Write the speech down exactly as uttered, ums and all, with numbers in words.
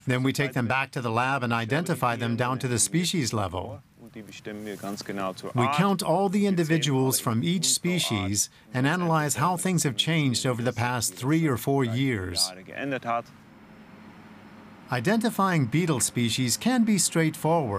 Then we take them back to the lab and identify them down to the species level. We count all the individuals from each species and analyze how things have changed over the past three or four years. Identifying beetle species can be straightforward.